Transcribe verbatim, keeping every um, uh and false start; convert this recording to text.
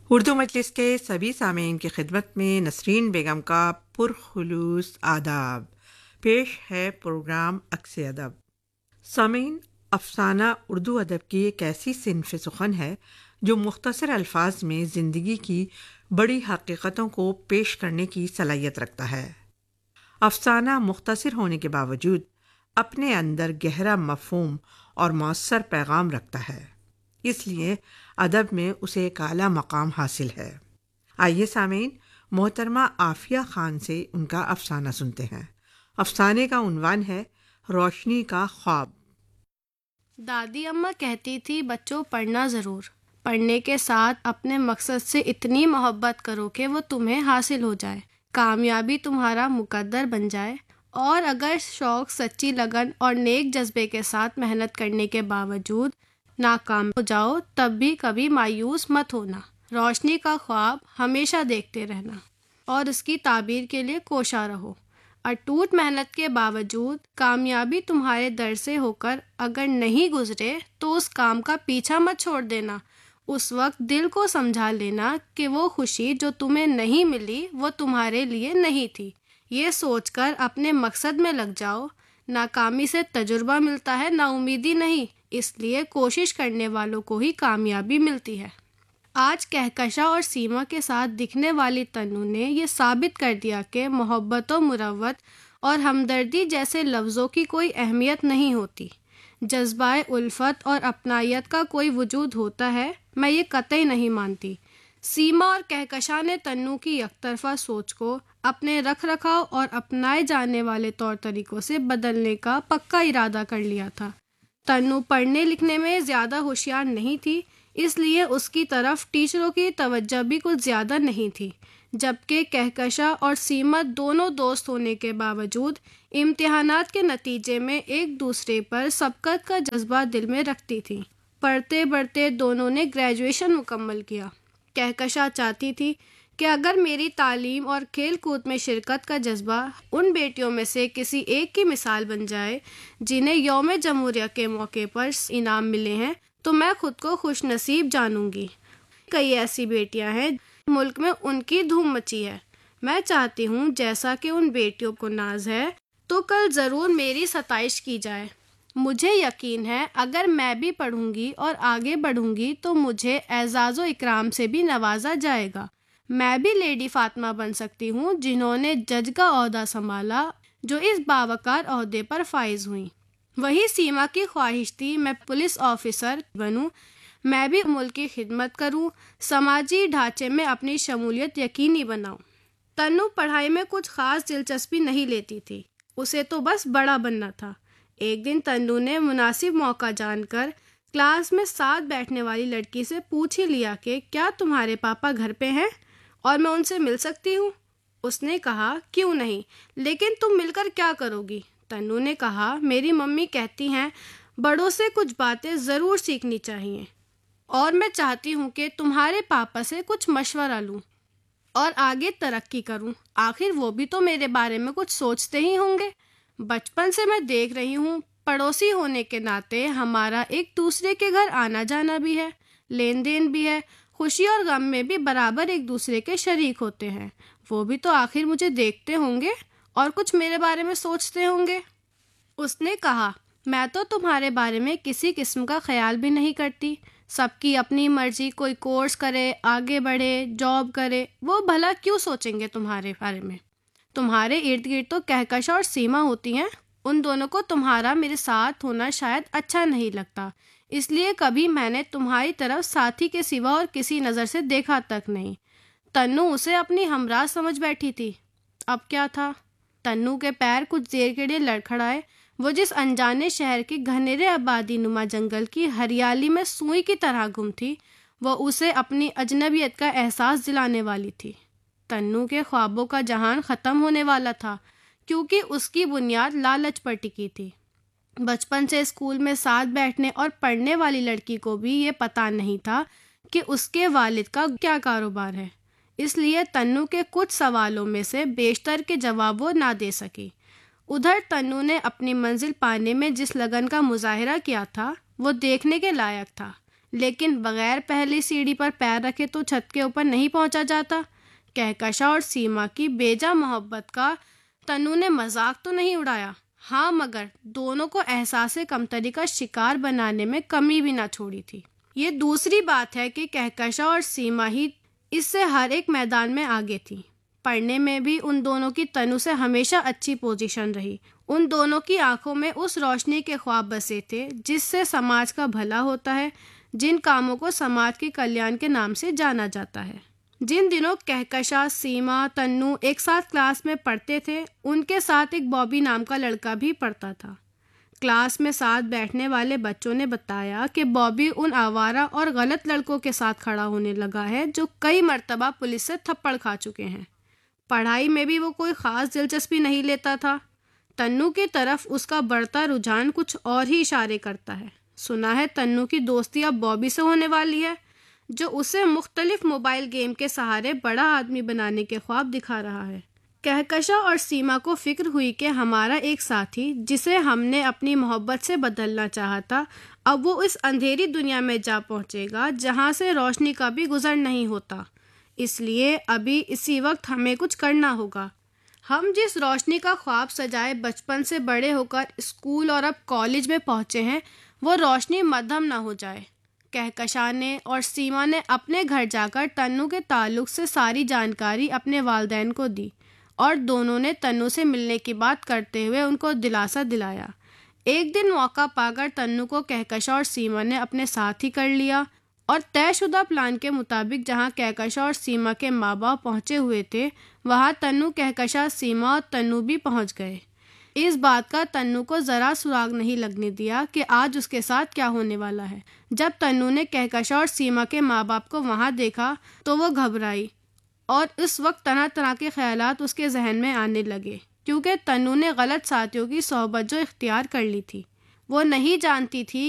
उर्दू मजलिस के सभी सामीन की खिदमत में नसरीन बेगम का पुरखुलूस आदाब। पेश है प्रोग्राम अक्स अदब। सामीन, अफसाना उर्दू अदब की एक ऐसी सिन्फ सुखन है जो मुख्तसर अल्फाज में ज़िंदगी की बड़ी हकीकतों को पेश करने की सलाहियत रखता है। अफसाना मुख्तसर होने के बावजूद अपने अंदर गहरा मफ़हूम और मौसर पैगाम रखता है, इसलिए अदब में उसे एक आला मकाम हासिल है। आइए सामीन, मोहतरमा आफिया खान से उनका अफसाना सुनते हैं। अफसाने का उन्वान है रोशनी का ख्वाब। दादी अम्मा कहती थी, बच्चों पढ़ना ज़रूर। पढ़ने के साथ अपने मकसद से इतनी मोहब्बत करो कि वो तुम्हें हासिल हो जाए, कामयाबी तुम्हारा मुकद्दर बन जाए। और अगर शौक़, सच्ची लगन और नेक जज्बे के साथ मेहनत करने के बावजूद नाकाम हो जाओ, तब भी कभी मायूस मत होना। रोशनी का ख्वाब हमेशा देखते रहना और इसकी ताबीर के लिए कोशा रहो। अटूट मेहनत के बावजूद कामयाबी तुम्हारे दर से होकर अगर नहीं गुजरे तो उस काम का पीछा मत छोड़ देना। उस वक्त दिल को समझा लेना कि वो खुशी जो तुम्हें नहीं मिली वो तुम्हारे लिए नहीं थी। ये सोचकर अपने मकसद में लग जाओ। नाकामी से तजुर्बा मिलता है, नाउमीदी नहीं। इसलिए कोशिश करने वालों को ही कामयाबी मिलती है। आज कहकशा और सीमा के साथ दिखने वाली तन्नू ने यह साबित कर दिया कि मोहब्बत व मुरव्वत और हमदर्दी जैसे लफ्ज़ों की कोई अहमियत नहीं होती। जज्बाए उल्फत और अपनायत का कोई वजूद होता है, मैं ये कतई नहीं मानती। सीमा और कहकशा ने तन्नू की एकतरफा सोच को अपने रख रखाव और अपनाए जाने वाले तौर तरीकों से बदलने का पक्का इरादा कर लिया था। तन्नू पढ़ने लिखने में ज़्यादा होशियार नहीं थी, इसलिए उसकी तरफ टीचरों की तवज्जो भी कुछ ज़्यादा नहीं थी, जबकि कहकशा और सीमा दोनों दोस्त होने के बावजूद इम्तिहानात के नतीजे में एक दूसरे पर सबकत का जज्बा दिल में रखती थी। पढ़ते पढ़ते दोनों ने ग्रेजुएशन मुकम्मल किया। कहकशा चाहती थी कि अगर मेरी तालीम और खेल कूद में शिरकत का जज्बा उन बेटियों में से किसी एक की मिसाल बन जाए जिन्हें यौम जमहूरिया के मौके पर इनाम मिले हैं, तो मैं खुद को खुश नसीब जानूंगी। कई ऐसी बेटियां हैं मुल्क में उनकी धूम मची है। मैं चाहती हूँ जैसा कि उन बेटियों को नाज है, तो कल ज़रूर मेरी सताइश की जाए। मुझे यकीन है अगर मैं भी पढ़ूंगी और आगे बढ़ूंगी तो मुझे एजाज़ो इकराम से भी नवाजा जाएगा। मैं भी लेडी फातिमा बन सकती हूँ जिन्होंने जज का ओहदा संभाला, जो इस बावकार ओहदे पर फाइज हुई। वही सीमा की ख्वाहिश थी मैं पुलिस ऑफिसर बनूं, मैं भी मुल्क की खिदमत करूं, समाजी ढांचे में अपनी शमूलियत यकीनी बनाऊं। तन्नू पढ़ाई में कुछ खास दिलचस्पी नहीं लेती थी, उसे तो बस बड़ा बनना था। एक दिन तन्नू ने मुनासिब मौका जानकर क्लास में साथ बैठने वाली लड़की से पूछ ही लिया कि क्या तुम्हारे पापा घर पे हैं और मैं उनसे मिल सकती हूँ। उसने कहा, क्यों नहीं, लेकिन तुम मिलकर क्या करोगी? तन्नू ने कहा, मेरी मम्मी कहती हैं बड़ों से कुछ बातें ज़रूर सीखनी चाहिए और मैं चाहती हूँ कि तुम्हारे पापा से कुछ मशवरा लूँ और आगे तरक्की करूँ। आखिर वो भी तो मेरे बारे में कुछ सोचते ही होंगे। बचपन से मैं देख रही हूँ, पड़ोसी होने के नाते हमारा एक दूसरे के घर आना जाना भी है, लेन देन भी है, खुशी और गम में भी बराबर एक दूसरे के शरीक होते हैं। वो भी तो आखिर मुझे देखते होंगे और कुछ मेरे बारे में सोचते होंगे। उसने कहा, मैं तो तुम्हारे बारे में किसी किस्म का ख्याल भी नहीं करती। सबकी अपनी मर्जी, कोई कोर्स करे, आगे बढ़े, जॉब करे, वो भला क्यों सोचेंगे तुम्हारे बारे में? तुम्हारे इर्द गिर्द तो कहकशा और सीमा होती हैं, उन दोनों को तुम्हारा मेरे साथ होना शायद अच्छा नहीं लगता, इसलिए कभी मैंने तुम्हारी तरफ साथी के सिवा और किसी नज़र से देखा तक नहीं। तन्नू उसे अपनी हमराह समझ बैठी थी। अब क्या था? तन्नू के पैर कुछ देर के लिए लड़खड़ाए। वो जिस अनजाने शहर के घनेरे आबादी नुमा जंगल की हरियाली में सुई की तरह गुम थी, वो उसे अपनी अजनबियत का एहसास दिलाने वाली थी। तन्नू के ख्वाबों का जहान ख़त्म होने वाला था, क्योंकि उसकी बुनियाद लालच पर टिकी थी। बचपन से स्कूल में साथ बैठने और पढ़ने वाली लड़की को भी ये पता नहीं था कि उसके वालिद का क्या कारोबार है, इसलिए तन्नू के कुछ सवालों में से बेशतर के जवाब वो ना दे सकी। उधर तन्नू ने अपनी मंजिल पाने में जिस लगन का मुजाहिरा किया था वो देखने के लायक था, लेकिन बगैर पहली सीढ़ी पर पैर रखे तो छत के ऊपर नहीं पहुंचा जाता। कहकशा और सीमा की बेजा मोहब्बत का तन्नू ने मजाक तो नहीं उड़ाया, हाँ, मगर दोनों को एहसास कमतरी का शिकार बनाने में कमी भी ना छोड़ी थी। ये दूसरी बात है कि कहकशा और सीमा ही इससे हर एक मैदान में आगे थी। पढ़ने में भी उन दोनों की तन्नू से हमेशा अच्छी पोजीशन रही। उन दोनों की आंखों में उस रोशनी के ख्वाब बसे थे जिससे समाज का भला होता है, जिन कामों को समाज के कल्याण के नाम से जाना जाता है। जिन दिनों कहकशा, सीमा, तन्नू एक साथ क्लास में पढ़ते थे, उनके साथ एक बॉबी नाम का लड़का भी पढ़ता था। क्लास में साथ बैठने वाले बच्चों ने बताया कि बॉबी उन आवारा और गलत लड़कों के साथ खड़ा होने लगा है जो कई मर्तबा पुलिस से थप्पड़ खा चुके हैं। पढ़ाई में भी वो कोई ख़ास दिलचस्पी नहीं लेता था। तन्नू की तरफ उसका बढ़ता रुझान कुछ और ही इशारे करता है। सुना है तन्नू की दोस्ती अब बॉबी से होने वाली है, जो उसे मुख्तलिफ मोबाइल गेम के सहारे बड़ा आदमी बनाने के ख्वाब दिखा रहा है। कहकशा और सीमा को फिक्र हुई कि हमारा एक साथी, जिसे हमने अपनी मोहब्बत से बदलना चाहा था, अब वो इस अंधेरी दुनिया में जा पहुंचेगा जहां से रोशनी का भी गुजर नहीं होता। इसलिए अभी इसी वक्त हमें कुछ करना होगा। हम जिस रोशनी का ख्वाब सजाए बचपन से बड़े होकर स्कूल और अब कॉलेज में पहुंचे हैं, वो रोशनी मद्धम ना हो जाए। कहकशा ने और सीमा ने अपने घर जाकर तन्नू के ताल्लुक से सारी जानकारी अपने वालिदैन को दी और दोनों ने तन्नू से मिलने की बात करते हुए उनको दिलासा दिलाया। एक दिन मौका पाकर तन्नू को कहकशा और सीमा ने अपने साथ ही कर लिया और तयशुदा प्लान के मुताबिक जहां कहकशा और सीमा के माँ बाप पहुंचे हुए थे, वहां तन्नू, कहकशा, सीमा और तन्नू भी पहुंच गए। इस बात का तन्नू को ज़रा सुराग नहीं लगने दिया कि आज उसके साथ क्या होने वाला है। जब तन्नू ने कहकशा और सीमा के माँ बाप को वहां देखा तो वो घबराई और उस वक्त तरह तरह के ख्यालात उसके जहन में आने लगे, क्योंकि तन्नू ने गलत साथियों की सोहबत जो इख्तियार कर ली थी। वो नहीं जानती थी